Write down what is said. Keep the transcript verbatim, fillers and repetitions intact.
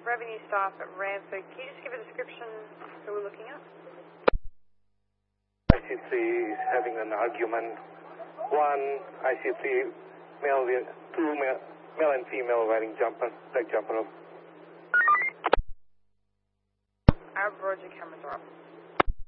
revenue staff at Ranford. Can you just give a description who we're looking at? I C three is having an argument. One I C three male, two male, male and female wearing jumper, black jumper. Our Roger, cameras are up.